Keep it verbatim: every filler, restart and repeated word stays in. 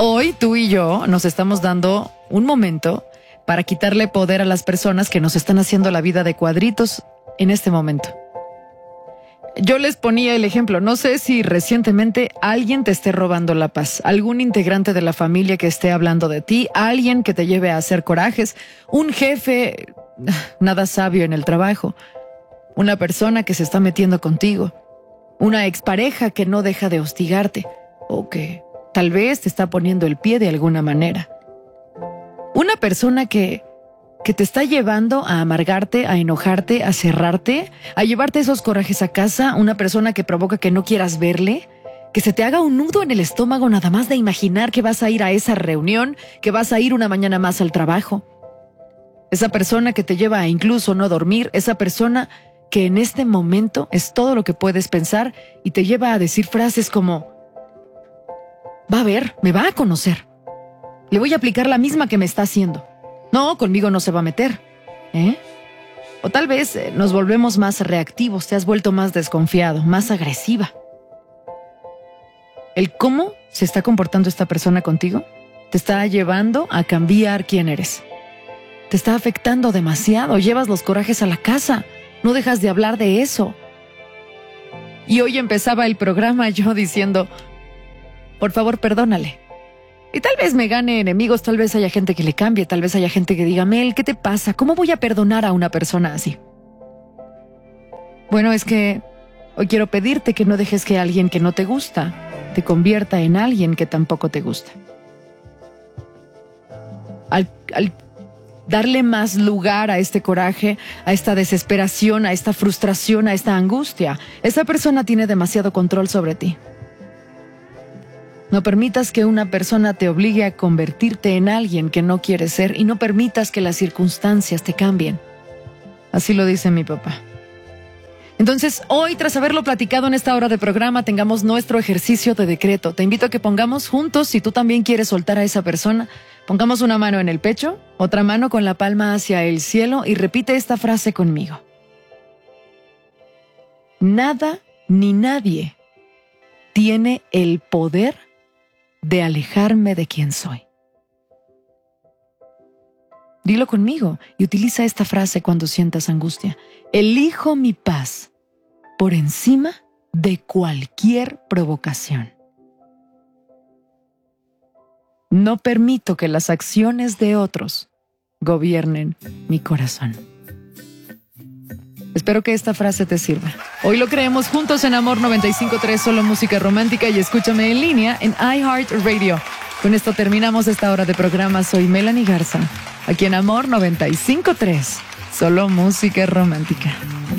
hoy tú y yo nos estamos dando un momento para quitarle poder a las personas que nos están haciendo la vida de cuadritos en este momento. Yo les ponía el ejemplo, no sé si recientemente alguien te esté robando la paz, algún integrante de la familia que esté hablando de ti, alguien que te lleve a hacer corajes, un jefe nada sabio en el trabajo, una persona que se está metiendo contigo, una expareja que no deja de hostigarte o que tal vez te está poniendo el pie de alguna manera. Una persona que, que te está llevando a amargarte, a enojarte, a cerrarte, a llevarte esos corajes a casa, una persona que provoca que no quieras verle, que se te haga un nudo en el estómago nada más de imaginar que vas a ir a esa reunión, que vas a ir una mañana más al trabajo. Esa persona que te lleva a incluso no dormir, esa persona que en este momento es todo lo que puedes pensar y te lleva a decir frases como: va a ver, me va a conocer. Le voy a aplicar la misma que me está haciendo. No, conmigo no se va a meter. ¿Eh? O tal vez eh, nos volvemos más reactivos, te has vuelto más desconfiado, más agresiva. El cómo se está comportando esta persona contigo te está llevando a cambiar quién eres. Te está afectando demasiado, llevas los corajes a la casa, no dejas de hablar de eso. Y hoy empezaba el programa yo diciendo: por favor, perdónale. Y tal vez me gane enemigos, tal vez haya gente que le cambie, tal vez haya gente que diga: Mel, ¿qué te pasa? ¿Cómo voy a perdonar a una persona así? Bueno, es que hoy quiero pedirte que no dejes que alguien que no te gusta te convierta en alguien que tampoco te gusta. Al, al darle más lugar a este coraje, a esta desesperación, a esta frustración, a esta angustia, esa persona tiene demasiado control sobre ti. No permitas que una persona te obligue a convertirte en alguien que no quieres ser y no permitas que las circunstancias te cambien. Así lo dice mi papá. Entonces, hoy, tras haberlo platicado en esta hora de programa, tengamos nuestro ejercicio de decreto. Te invito a que pongamos juntos, si tú también quieres soltar a esa persona, pongamos una mano en el pecho, otra mano con la palma hacia el cielo y repite esta frase conmigo. Nada ni nadie tiene el poder de alejarme de quien soy. Dilo conmigo y utiliza esta frase cuando sientas angustia. Elijo mi paz por encima de cualquier provocación. No permito que las acciones de otros gobiernen mi corazón. Espero que esta frase te sirva. Hoy lo creemos juntos en Amor noventa y cinco punto tres, solo música romántica, y escúchame en línea en iHeartRadio. Con esto terminamos esta hora de programa. Soy Melanie Garza, aquí en Amor noventa y cinco punto tres, solo música romántica.